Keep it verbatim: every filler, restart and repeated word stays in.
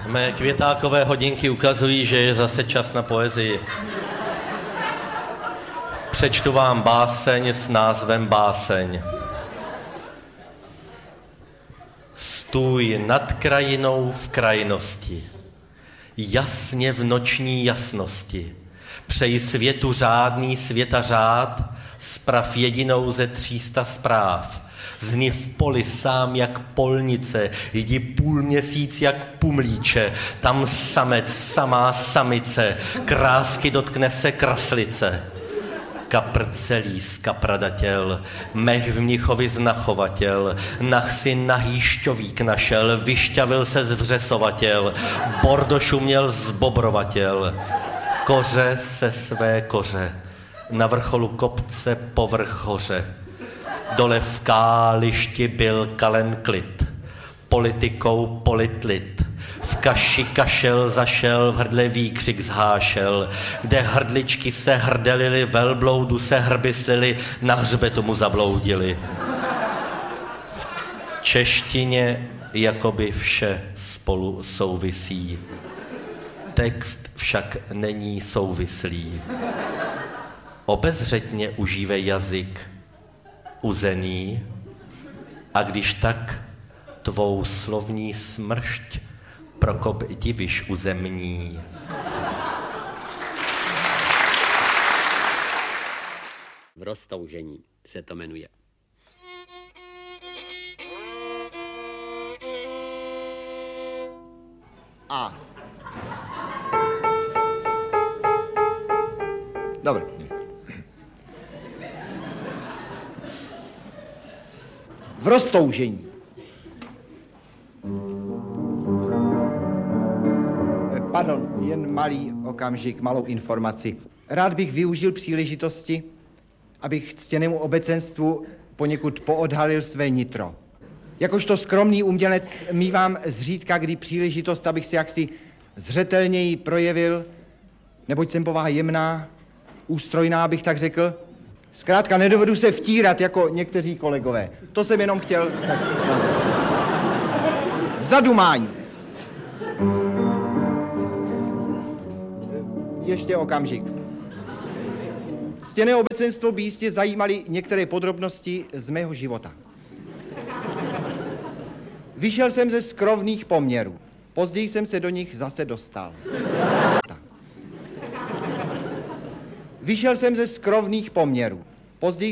Mé květákové hodinky ukazují, že je zase čas na poezii. Přečtu vám báseň s názvem Báseň. Stůj nad krajinou v krajnosti, jasně v noční jasnosti. Přej světu řádný světa řád, sprav jedinou ze třísta zpráv. Zni v poli sám jak polnice, jdi půl měsíc jak pumlíče, tam samec, samá samice, krásky dotkne se kraslice. Kapr celý z kapradatěl, mech v Mnichovi znachovatěl, nach si nahý šťovík našel, vyšťavil se z vřesovatěl, bordošu měl z bobrovatěl, koře se své koře, na vrcholu kopce povrch hoře. Dole v kálišti byl kalen klid, politikou politlit. V kaši kašel zašel, v hrdle výkřik zhášel, kde hrdličky se hrdelily, velbloudu se hrbislili, na hřbetu mu zabloudili. V češtině jakoby vše spolu souvisí, text však není souvislý. Obezřetně užívej jazyk uzený, a když tak tvou slovní smršť prokop diviš uzemní. V roztoužení se to jmenuje. A. Dobře. V roztoužení. Pardon, jen malý okamžik, malou informaci. Rád bych využil příležitosti, abych ctěnému obecenstvu poněkud poodhalil své nitro. Jakožto skromný umělec mívám zřídka kdy příležitost, abych se jaksi zřetelněji projevil, neboť jsem povaha jemná, ústrojná, bych tak řekl. Zkrátka nedovedu se vtírat jako někteří kolegové. To jsem jenom chtěl tak... Zadumání. Ještě okamžik. Ctěné obecenstvo by jistě zajímaly některé podrobnosti z mého života. Vyšel jsem ze skrovných poměrů. Později jsem se do nich zase dostal. Tak. Vyšel jsem ze skrovných poměrů. Později